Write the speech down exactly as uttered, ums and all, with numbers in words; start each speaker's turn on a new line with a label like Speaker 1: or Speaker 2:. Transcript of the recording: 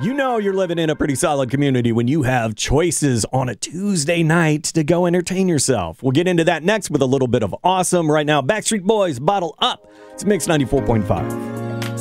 Speaker 1: You know you're living in a pretty solid community when you have choices on a Tuesday night to go entertain yourself. We'll get into that next with a little bit of awesome. Right now, Backstreet Boys, Bottle Up. It's Mix ninety-four point five.